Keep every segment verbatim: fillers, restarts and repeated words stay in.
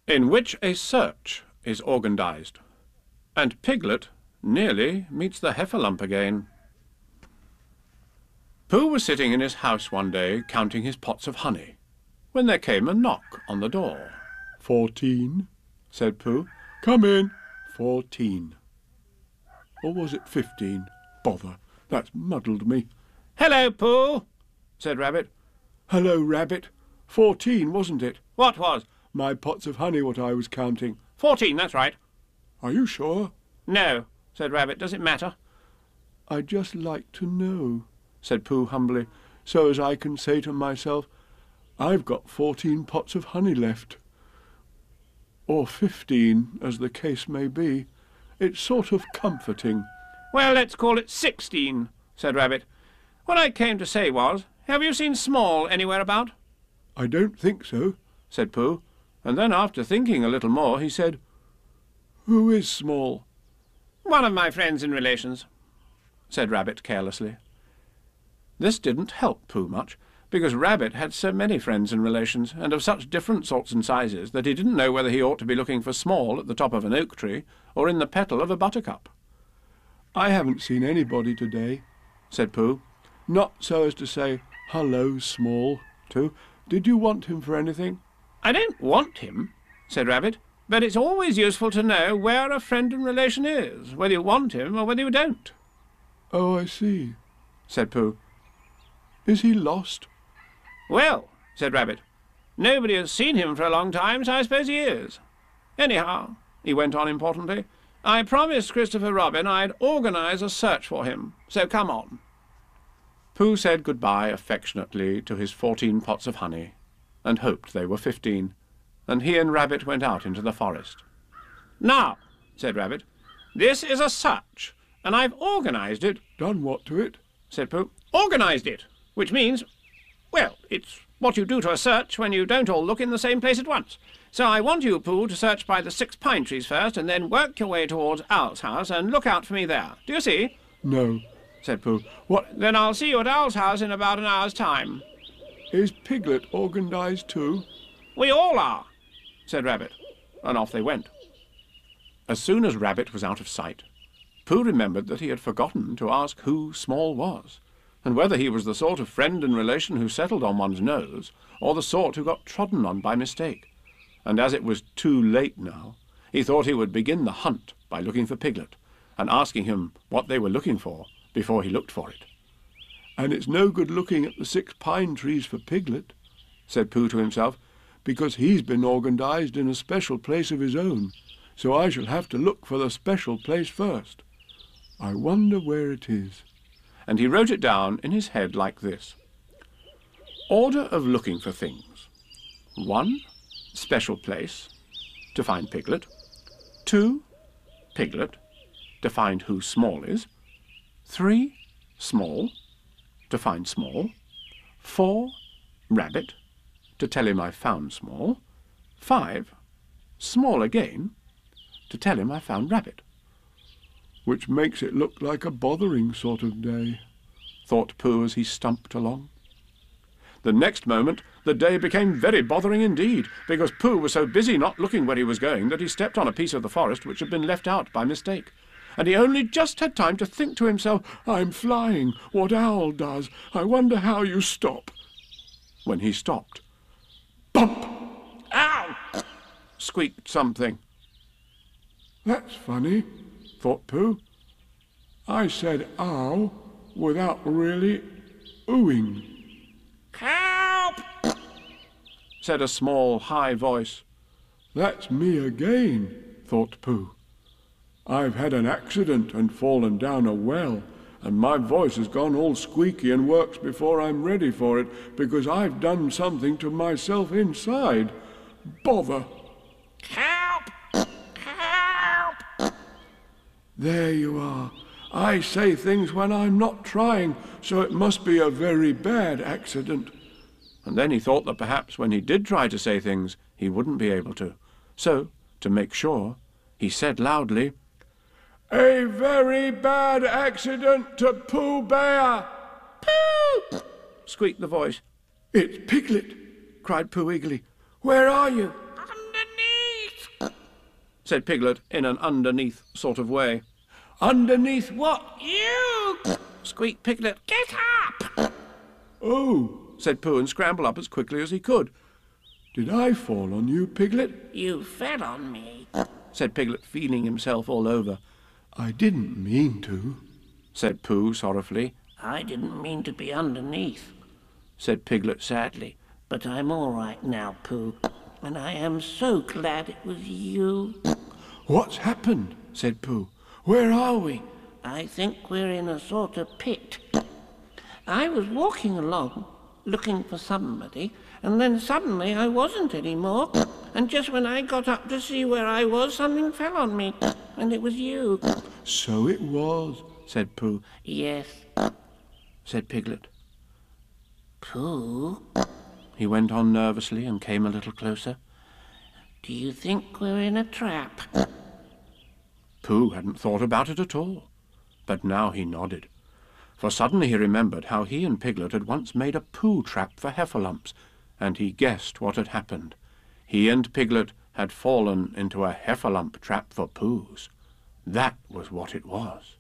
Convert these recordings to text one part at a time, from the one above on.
in which a search is organised, and Piglet nearly meets the Heffalump again. Pooh was sitting in his house one day counting his pots of honey, when there came a knock on the door. "Fourteen," said Pooh. "Come in." Fourteen. Or was it fifteen? Bother, that's muddled me. "Hello, Pooh," said Rabbit. "Hello, Rabbit. Fourteen, wasn't it?" "What was?" "My pots of honey, what I was counting." "Fourteen, that's right." "Are you sure?" "No," said Rabbit. "Does it matter?" "I'd just like to know," said Pooh humbly, "so as I can say to myself, I've got fourteen pots of honey left. Or fifteen, as the case may be. It's sort of comforting." "Well, let's call it sixteen," said Rabbit. "What I came to say was, have you seen Small anywhere about?" "I don't think so," said Pooh, and then after thinking a little more, he said, "Who is Small?" "One of my friends and relations," said Rabbit carelessly. This didn't help Pooh much, because Rabbit had so many friends and relations, and of such different sorts and sizes, that he didn't know whether he ought to be looking for Small at the top of an oak tree, or in the petal of a buttercup. "I haven't seen anybody today," said Pooh. "Not so as to say, 'Hullo, Small,' to. Did you want him for anything?" "I don't want him," said Rabbit, "but it's always useful to know where a friend and relation is, whether you want him or whether you don't." "Oh, I see," said Pooh. "Is he lost?" "Well," said Rabbit, "nobody has seen him for a long time, so I suppose he is. Anyhow," he went on importantly, "I promised Christopher Robin I'd organise a search for him, so come on." Pooh said good-bye affectionately to his fourteen pots of honey, and hoped they were fifteen, and he and Rabbit went out into the forest. "Now," said Rabbit, "this is a search, and I've organised it." "Done what to it?" said Pooh. "Organised it, which means, well, it's what you do to a search when you don't all look in the same place at once. So I want you, Pooh, to search by the six pine trees first, and then work your way towards Owl's house, and look out for me there. Do you see?" "No," said Pooh. "What? "Then I'll see you at Owl's house in about an hour's time." Is Piglet organised too?" "We all are," said Rabbit, and off they went. As soon as Rabbit was out of sight, Pooh remembered that he had forgotten to ask who Small was, and whether he was the sort of friend and relation who settled on one's nose, or the sort who got trodden on by mistake. And as it was too late now, he thought he would begin the hunt by looking for Piglet, and asking him what they were looking for before he looked for it. "And it's no good looking at the six pine trees for Piglet," said Pooh to himself, "because he's been organised in a special place of his own, so I shall have to look for the special place first. I wonder where it is." And he wrote it down in his head like this: Order of looking for things. One, special place, to find Piglet. Two, Piglet, to find who Small is. Three, Small, to find Small. Four, Rabbit, to tell him I've found Small. Five, Small again, to tell him I found Rabbit. "Which makes it look like a bothering sort of day," thought Pooh as he stumped along. The next moment the day became very bothering indeed, because Pooh was so busy not looking where he was going that he stepped on a piece of the forest which had been left out by mistake, and he only just had time to think to himself, "I'm flying, what Owl does. I wonder how you stop." When he stopped, Bump! "Ow!" squeaked something. "That's funny," thought Pooh. "I said ow without really oohing." "Help!" said a small, high voice. "That's me again," thought Pooh. "I've had an accident and fallen down a well, and my voice has gone all squeaky and works before I'm ready for it, because I've done something to myself inside. Bother!" "Help! Help!" "There you are. I say things when I'm not trying, so it must be a very bad accident." And then he thought that perhaps when he did try to say things, he wouldn't be able to. So, to make sure, he said loudly, "A very bad accident to Pooh Bear." "Pooh!" squeaked the voice. "It's Piglet," cried Pooh eagerly. "Where are you?" "Underneath!" said Piglet in an underneath sort of way. Underneath what? You! squeaked Piglet. Get up! Oh, said Pooh, and scrambled up as quickly as he could. Did I fall on you, Piglet? You fell on me, said Piglet, feeling himself all over. I didn't mean to, said Pooh sorrowfully. I didn't mean to be underneath, said Piglet sadly. But I'm all right now, Pooh, and I am so glad it was you. What's happened? Said Pooh. Where are we? I think we're in a sort of pit. I was walking along, looking for somebody, and then suddenly I wasn't anymore, and just when I got up to see where I was, something fell on me, and it was you. So it was, said Pooh. Yes, said Piglet. Pooh, he went on nervously and came a little closer. Do you think we're in a trap? Pooh hadn't thought about it at all, but now he nodded, for suddenly he remembered how he and Piglet had once made a Pooh trap for Heffalumps, and he guessed what had happened. He and Piglet had fallen into a Heffalump trap for Poohs. That was what it was.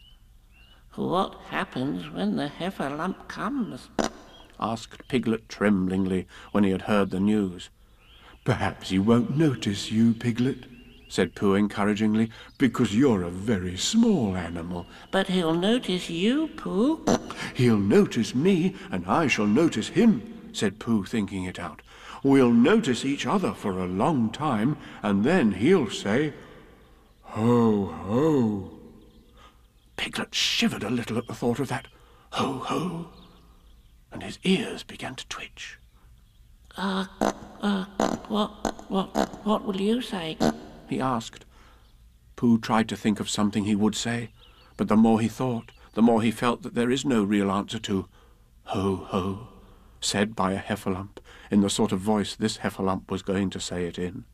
What happens when the Heffalump comes? asked Piglet tremblingly when he had heard the news. Perhaps he won't notice you, Piglet, said Pooh encouragingly, because you're a very small animal. But he'll notice you, Pooh. He'll notice me, and I shall notice him, said Pooh, thinking it out. We'll notice each other for a long time, and then he'll say, Ho, ho. Piglet shivered a little at the thought of that. Ho, ho. And his ears began to twitch. Uh, uh, what, what, what will you say? he asked. Pooh tried to think of something he would say, but the more he thought, the more he felt that there is no real answer to ho, ho, said by a Heffalump, in the sort of voice this Heffalump was going to say it in.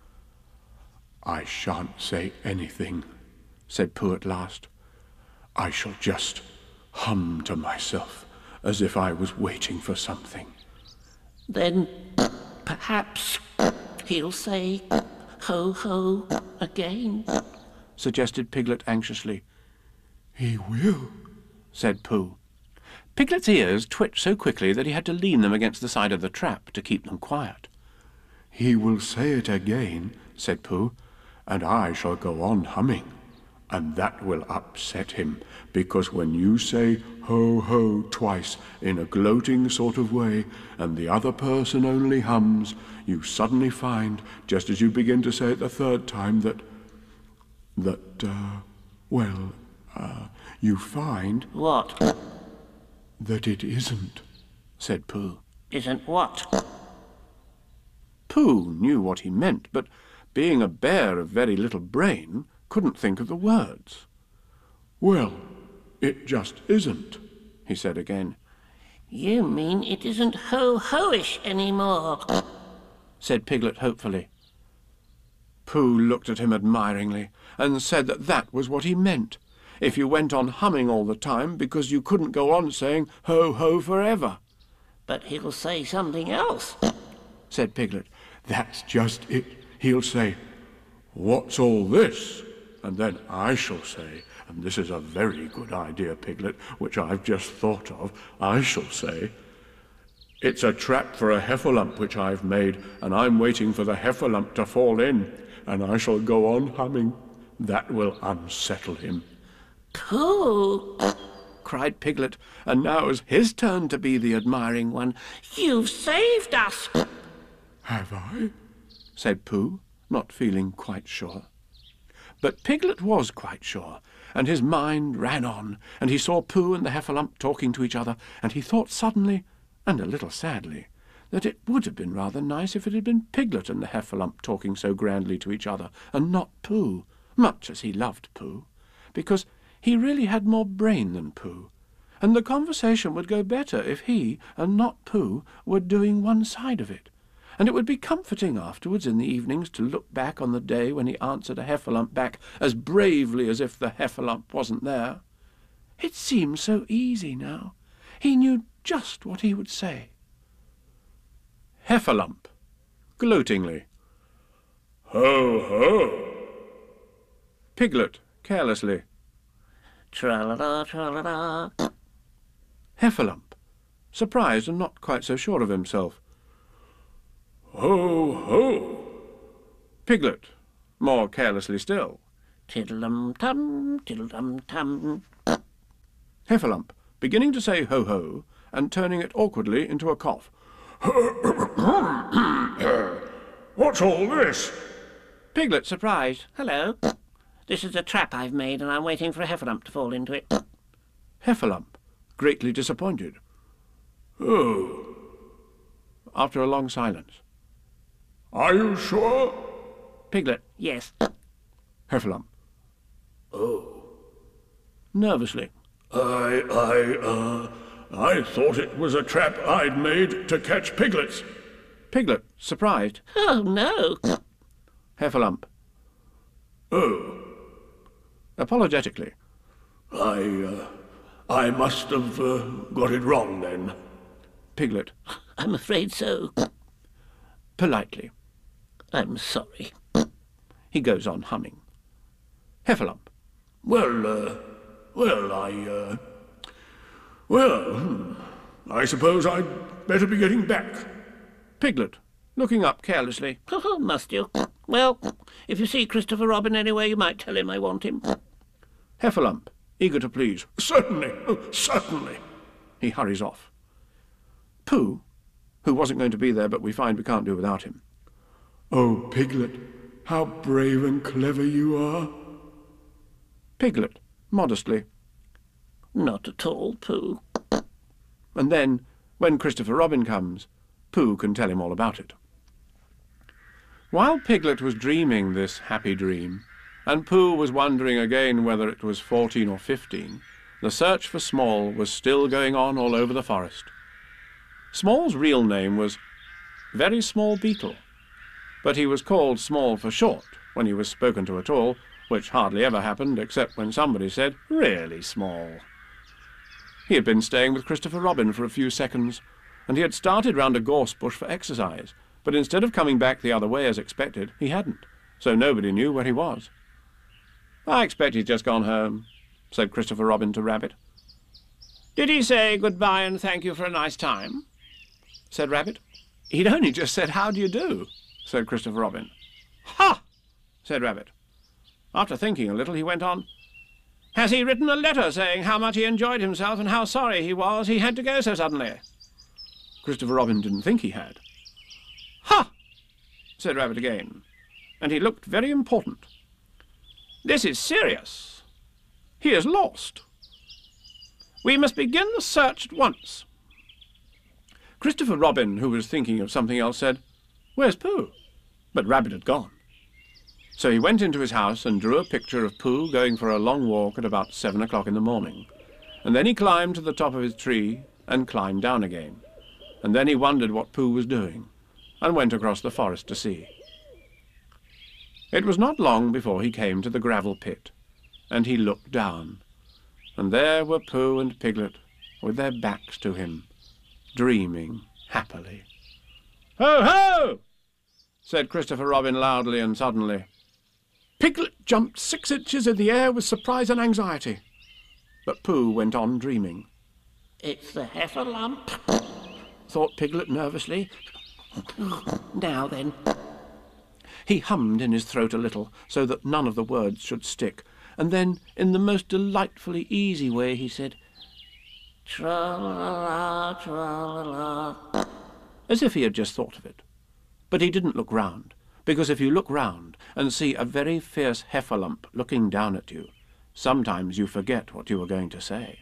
I shan't say anything, said Pooh at last. I shall just hum to myself, as if I was waiting for something. Then perhaps he'll say ho, ho again, suggested Piglet anxiously. He will, said Pooh. Piglet's ears twitched so quickly that he had to lean them against the side of the trap to keep them quiet. He will say it again, said Pooh, and I shall go on humming. And that will upset him, because when you say ho, ho twice in a gloating sort of way, and the other person only hums, you suddenly find, just as you begin to say it the third time, that, that, uh, well, uh, you find... What? That it isn't, said Pooh. Isn't what? Pooh knew what he meant, but being a bear of very little brain, couldn't think of the words. Well, it just isn't, he said again. You mean it isn't ho-ho-ish anymore, said Piglet hopefully. Pooh looked at him admiringly and said that that was what he meant, if you went on humming all the time because you couldn't go on saying ho-ho forever. But he'll say something else, said Piglet. That's just it. He'll say, What's all this? And then I shall say, and this is a very good idea, Piglet, which I've just thought of, I shall say, It's a trap for a Heffalump which I've made, and I'm waiting for the Heffalump to fall in, and I shall go on humming. That will unsettle him. Pooh, cried Piglet, and now it was his turn to be the admiring one. You've saved us. Have I? said Pooh, not feeling quite sure. But Piglet was quite sure, and his mind ran on, and he saw Pooh and the Heffalump talking to each other, and he thought suddenly, and a little sadly, that it would have been rather nice if it had been Piglet and the Heffalump talking so grandly to each other, and not Pooh, much as he loved Pooh, because he really had more brain than Pooh, and the conversation would go better if he, and not Pooh, were doing one side of it. And it would be comforting afterwards in the evenings to look back on the day when he answered a Heffalump back as bravely as if the Heffalump wasn't there. It seemed so easy now. He knew just what he would say. Heffalump, gloatingly. Ho, ho, Piglet, carelessly. Tra-la-la, tra-la-la. Heffalump, surprised and not quite so sure of himself. Ho, ho! Piglet, more carelessly still. Tiddle-um-tum, tiddle-um-tum. Heffalump, beginning to say ho-ho and turning it awkwardly into a cough. What's all this? Piglet, surprised. Hello. This is a trap I've made, and I'm waiting for a heffalump to fall into it. Heffalump, greatly disappointed. Oh, After a long silence. are you sure? Piglet, Yes. Heffalump. Oh, Nervously. I, I, uh, I thought it was a trap I'd made to catch piglets. Piglet, surprised. Oh, no. Heffalump, Oh, apologetically. I, uh, I must have uh, got it wrong then. Piglet, I'm afraid so. politely. I'm sorry. He goes on humming. Heffalump, Well, uh, well, I, uh, well, hmm, I suppose I'd better be getting back. Piglet, looking up carelessly. Oh, must you? Well, if you see Christopher Robin anywhere, you might tell him I want him. Heffalump, eager to please. Certainly, oh, certainly. He hurries off. Pooh, who wasn't going to be there, but we find we can't do without him. Oh, Piglet, how brave and clever you are. Piglet, modestly. Not at all, Pooh. And then, when Christopher Robin comes, Pooh can tell him all about it. While Piglet was dreaming this happy dream, and Pooh was wondering again whether it was fourteen or fifteen, the search for Small was still going on all over the forest. Small's real name was Very Small Beetle, but he was called Small for short when he was spoken to at all, which hardly ever happened except when somebody said, "Really small." He had been staying with Christopher Robin for a few seconds, and he had started round a gorse bush for exercise, but instead of coming back the other way as expected, he hadn't, so nobody knew where he was. "I expect he's just gone home," said Christopher Robin to Rabbit. "Did he say good-bye and thank you for a nice time?" said Rabbit. "He'd only just said, 'How do you do?'" said Christopher Robin. "Ha!" said Rabbit. After thinking a little, he went on, "Has he written a letter saying how much he enjoyed himself and how sorry he was he had to go so suddenly?" Christopher Robin didn't think he had. "Ha!" said Rabbit again, and he looked very important. "This is serious. He is lost. We must begin the search at once." Christopher Robin, who was thinking of something else, said, "Where's Pooh?" But Rabbit had gone. So he went into his house and drew a picture of Pooh going for a long walk at about seven o'clock in the morning. And then he climbed to the top of his tree and climbed down again. And then he wondered what Pooh was doing, and went across the forest to see. It was not long before he came to the gravel pit, and he looked down, and there were Pooh and Piglet with their backs to him, dreaming happily. "Ho, ho!" said Christopher Robin loudly and suddenly. Piglet jumped six inches in the air with surprise and anxiety, but Pooh went on dreaming. It's the heffalump. Thought Piglet nervously. Now then. He hummed in his throat a little, so that none of the words should stick, and then, in the most delightfully easy way, he said, "Tra-la-la, tra-la-la," as if he had just thought of it. But he didn't look round, because if you look round and see a very fierce heffalump looking down at you, sometimes you forget what you were going to say.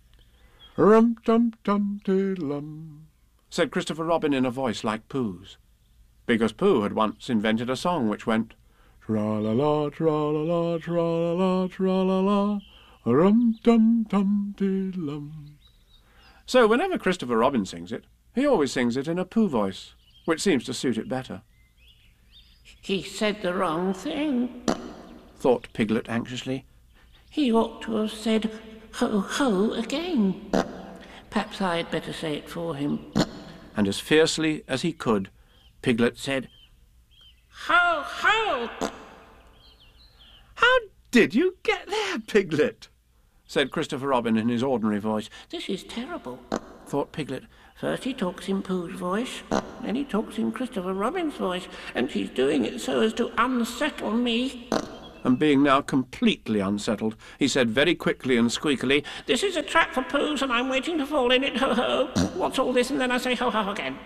Rum-tum-tum-tiddlum, said Christopher Robin in a voice like Pooh's, because Pooh had once invented a song which went, tra-la-la, tra-la-la, tra-la-la, tra-la-la, rum-tum-tum-tiddlum. So whenever Christopher Robin sings it, he always sings it in a Pooh voice, which seems to suit it better. He said the wrong thing, thought Piglet anxiously. He ought to have said ho-ho again. Perhaps I had better say it for him. And as fiercely as he could, Piglet said, "Ho-ho! How Did you get there, Piglet? Said Christopher Robin in his ordinary voice. This is terrible, thought Piglet. First he talks in Pooh's voice, then he talks in Christopher Robin's voice, and she's doing it so as to unsettle me. And being now completely unsettled, he said very quickly and squeakily, This is a trap for Pooh's, and I'm waiting to fall in it, ho-ho. What's all this? And then I say ho-ho again.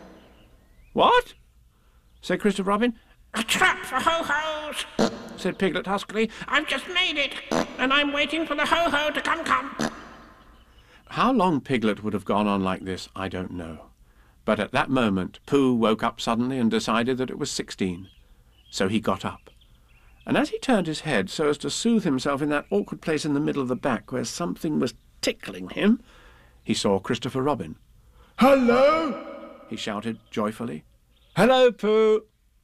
What? Said Christopher Robin. A trap for ho-hos, said Piglet huskily. I've just made it, and I'm waiting for the ho-ho to come come. How long Piglet would have gone on like this, I don't know. But at that moment, Pooh woke up suddenly and decided that it was sixteen. So he got up. And as he turned his head so as to soothe himself in that awkward place in the middle of the back where something was tickling him, he saw Christopher Robin. Hello! He shouted joyfully. Hello, Pooh!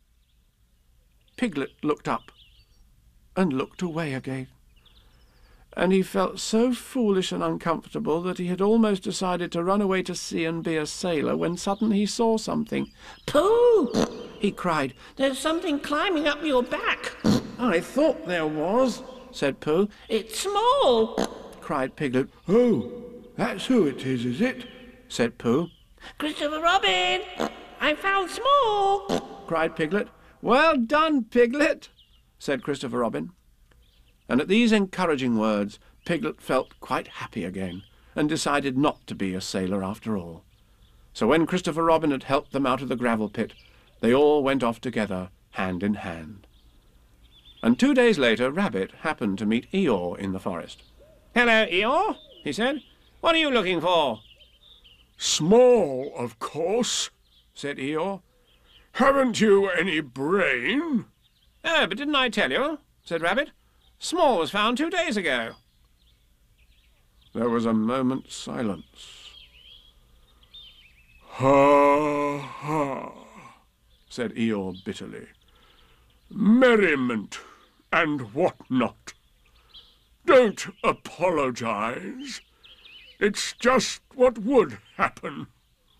Piglet looked up and looked away again. And he felt so foolish and uncomfortable that he had almost decided to run away to sea and be a sailor when suddenly he saw something. Pooh! He cried. There's something climbing up your back. I thought there was, said Pooh. It's small, cried Piglet. Oh, that's who it is, is it? Said Pooh. Christopher Robin, I found small, cried Piglet. Well done, Piglet, said Christopher Robin. And at these encouraging words, Piglet felt quite happy again, and decided not to be a sailor after all. So when Christopher Robin had helped them out of the gravel pit, they all went off together, hand in hand. And two days later, Rabbit happened to meet Eeyore in the forest. Hello, Eeyore, he said. What are you looking for? Small, of course, said Eeyore. Haven't you any brain? Oh, but didn't I tell you, said Rabbit. Small was found two days ago. There was a moment's silence. Ha, ha, said Eeyore bitterly. Merriment and what not. Don't apologize. It's just what would happen.